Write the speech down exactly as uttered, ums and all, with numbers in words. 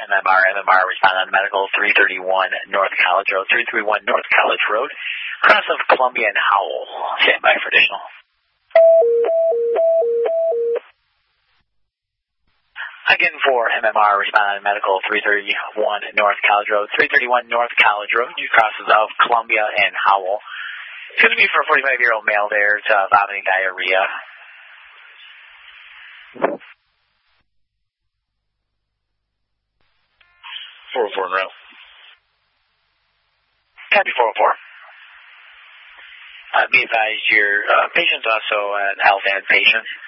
M M R. M M R responded on medical three thirty-one North College Road, three thirty-one North College Road, cross of Columbia and Howell. Stand by for additional. Again for M M R, respond on medical three thirty-one North College Road, three thirty-one North College Road, new crosses of Columbia and Howell. It's going to be for a forty-five-year-old male there. It's uh, vomiting diarrhea. four oh four in row. Copy four oh four. Uh, be advised, your uh, patient's also an L V A D patient.